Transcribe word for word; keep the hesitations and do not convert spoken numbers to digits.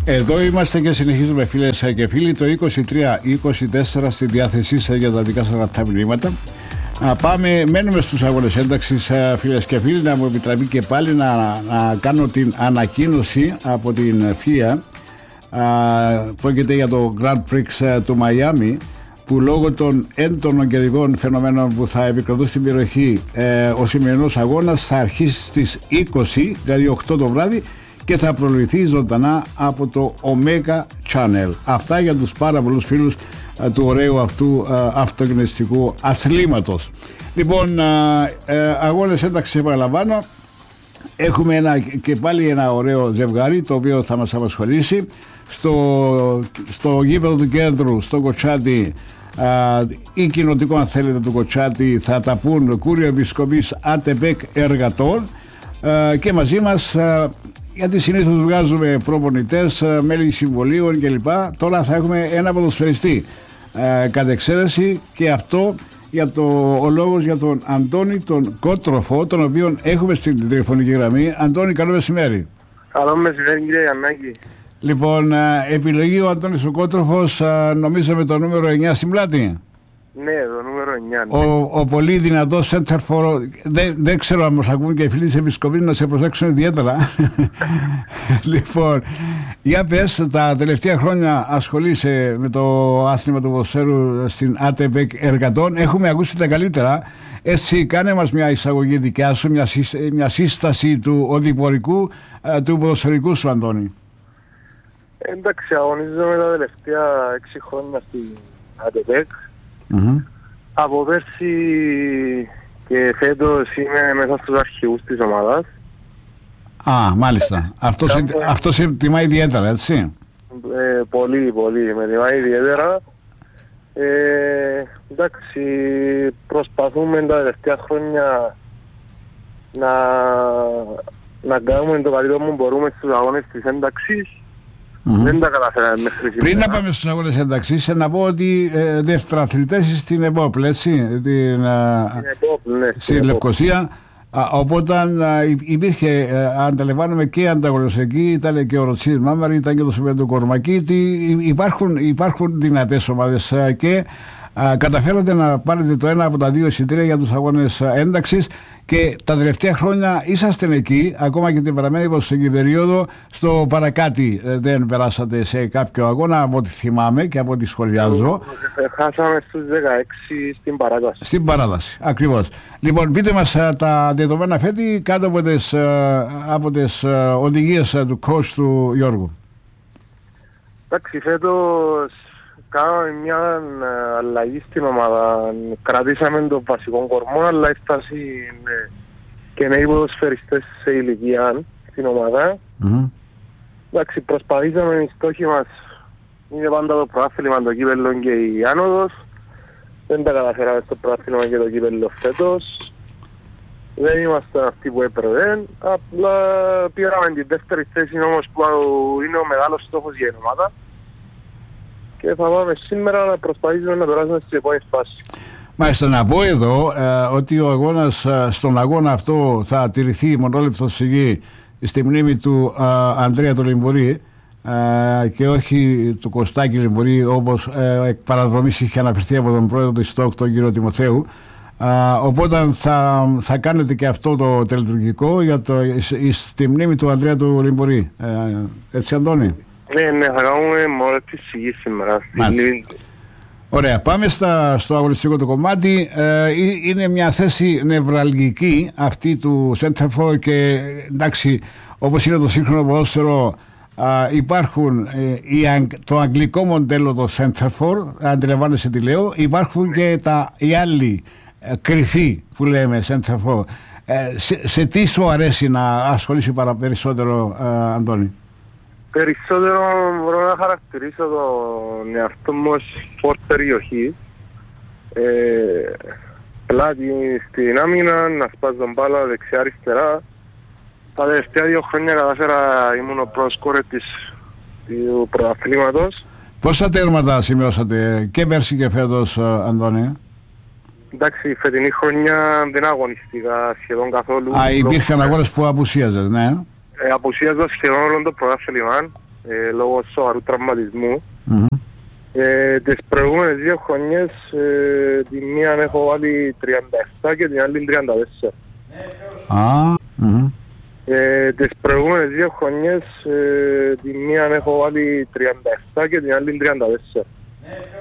Εδώ είμαστε και συνεχίζουμε, φίλες και φίλοι. Το είκοσι τρία είκοσι τέσσερα στη διάθεσή σας για τα δικά σας αυτά μηνύματα. Α, πάμε, μένουμε στους αγώνες ένταξης, φίλες και φίλοι. Να μου επιτραπεί και πάλι να, να κάνω την ανακοίνωση από την φία. Πρόκειται για το Grand Prix του Μαϊάμι, που λόγω των έντονων καιρικών φαινομένων που θα επικρατούν στην περιοχή, ε, ο σημερινός αγώνας θα αρχίσει στις είκοσι, δηλαδή οκτώ το βράδυ, και θα προβληθεί ζωντανά από το Omega Channel. Αυτά για τους πάρα πολλούς φίλους ε, του ωραίου αυτού ε, αυτοκινηστικού αθλήματος. Λοιπόν, ε, ε, αγώνες ένταξης, επαναλαμβάνω. Έχουμε ένα, και πάλι ένα ωραίο ζευγάρι το οποίο θα μας απασχολήσει στο, στο γήπεδο του κέντρου, στο Κοτσάτι, ή κοινοτικό αν θέλετε του Κοτσάτι, θα τα πούν Κούριο Επισκοπής ΑΤΕΠΕΚ Εργατών, α, και μαζί μας, α, γιατί συνήθως βγάζουμε προπονητές, α, μέλη συμβολίων κλπ. Τώρα θα έχουμε ένα ποδοσφαιριστή α, κατ' εξαίρεση, και αυτό για το, ο λόγος για τον Αντώνη τον Κότροφο, τον οποίον έχουμε στην τηλεφωνική γραμμή. Αντώνη, καλό μεσημέρι. Καλό μεσημέρι, κύριε Γιαννάκη. Λοιπόν, επιλογή ο Αντώνης ο Κότροφος, νομίζω με το νούμερο εννιά στην πλάτη. Ναι, το νούμερο εννιά. Ναι. Ο, ο πολύ δυνατός center for... Δεν, δεν ξέρω αν μας ακούν και οι φίλοι της Επισκοπής να σε προσέξουν ιδιαίτερα. Λοιπόν, για πες, τα τελευταία χρόνια ασχολείσαι με το άθλημα του ποδοσφαίρου στην ΑΤΕΠΕΚ Εργατών. Έχουμε ακούσει τα καλύτερα. Έτσι, κάνε μας μια εισαγωγή δικιά σου, μια, μια σύσταση του οδηπορικού, του ποδοσφαιρικού σου, Αντώνη. Εντάξει, αγωνίζομαι τα τελευταία έξι χρόνια στην ΑΤΕΠΕΚ. Mm-hmm. Από πέρσι και φέτος είμαι μέσα στους αρχηγούς της ομάδας. Α, μάλιστα. Αυτό, σε, αυτό σε τιμά ιδιαίτερα, έτσι. Ε, πολύ, πολύ. Με τιμά ιδιαίτερα. Ε, εντάξει, προσπαθούμε τα τελευταία χρόνια να, να κάνουμε το καλύτερο που μπορούμε στους αγώνες της ένταξης. Mm-hmm. Δεν τα καταφέραμε μέχρι σήμερα. Πριν να πάμε στους αγώνες ένταξης, να πω ότι ε, δευτεραθλητές στην ΕΠΟΠ, έτσι, την, ναι, στην Λευκοσία. Α, οπότε α, υπήρχε, ε, ανταλαμβάνομαι, και ανταγωνιστική, ήταν και ο Ροτσίς Μάμαρη, ήταν και το Σουβέντο του Κορμακίτη. Υπάρχουν, υπάρχουν δυνατές ομάδες α, και α, καταφέρατε να πάρετε το ένα από τα δύο εισιτήρια για τους αγώνες ένταξης, και τα τελευταία χρόνια είσαστε εκεί, ακόμα και την παραμένη ποδοσφαιρική περίοδο. Στο παρακάτι ε, δεν περάσατε σε κάποιο αγώνα, από ό,τι θυμάμαι και από ό,τι σχολιάζω. Χάσαμε στους δεκαέξι στην παράταση. Στην παράταση, ακριβώς. Λοιπόν, πείτε μας α, τα δεδομένα φέτη κάτω από τις, α, από τις α, οδηγίες α, του coach του Γιώργου. Εντάξει, φέτος κάναμε μια αλλαγή στην ομάδα. Κρατήσαμε τον βασικό κορμό, αλλά έφτασε και νέοι ποδοσφαιριστές σε ηλικία στην ομάδα. Mm-hmm. Εντάξει, προσπαθήσαμε, οι στόχοι μας είναι πάντα το πρωτάθλημα, το κύπελλο και η άνοδος. Δεν τα καταφέραμε στο πρωτάθλημα και το κύπελλο φέτος. Δεν είμαστε αυτοί που έπρεπε. Απλά πήραμε την δεύτερη θέση όμως, που είναι ο μεγάλος στόχος για την ομάδα. Και θα πάμε σήμερα να προσπαθήσουμε να περάσουμε στις επόμενες φάσεις. Μάλιστα, να πω εδώ ε, ότι ο αγώνας, ε, στον αγώνα αυτό θα τηρηθεί μονόλεπτο σιγή στη μνήμη του ε, Ανδρέα του Λιμπουρή, ε, και όχι του Κωστάκη Λιμπουρή, όπως ε, εκ παραδρομής είχε αναφερθεί από τον πρόεδρο της ΣΤΟΚ, τον κύριο Τιμοθέου. Ε, οπότε θα, θα κάνετε και αυτό το τελετουργικό για το, στη μνήμη του Ανδρέα του Λιμπουρή. Ε, έτσι, Αντώνη? Ναι, ναι, θα κάνουμε μόνο τη σιγή σήμερα. Ωραία, πάμε στα, στο αγωνιστικό το κομμάτι. Ε, είναι μια θέση νευραλγική αυτή του center for, και εντάξει, όπως είναι το σύγχρονο ποδόσφαιρο, ε, υπάρχουν ε, η, το αγγλικό μοντέλο, το center for, αντιλαμβάνεσαι τι λέω, υπάρχουν και τα, οι άλλοι ε, κρυφοί που λέμε center for. Ε, σε, σε τι σου αρέσει να ασχολείσαι παρα περισσότερο, ε, Αντώνη? Περισσότερο μπορώ να χαρακτηρίσω τον εαυτό μου ως φορ περιοχή. Ε, πλάτη στην άμυνα, να σπάζω μπάλα δεξιά-αριστερά. Τα τελευταία δύο χρόνια κατάφερα, ήμουν ο πρώτος σκόρερ του πρωταθλήματος. Πόσα τέρματα σημειώσατε και πέρσι και φέτος, Αντώνη? Εντάξει, φετινή χρονιά δεν αγωνιστήκα σχεδόν καθόλου. Α, υπήρχαν αγώνες που απουσίαζες, ναι. Ε, απουσίαζα σχεδόν όλο το πρωτάθλημα. ε, λόγω σοβαρού τραυματισμού. Mm-hmm. Ε, τις προηγούμενες δύο χρονιές ε, τη μία έχω βάλει τριάντα επτά και την άλλη τριάντα τέσσερα. Α, mm-hmm. ε, τις προηγούμενες δύο χρονιές ε, τη μία έχω βάλει τριάντα επτά και την άλλη τριάντα τέσσερα.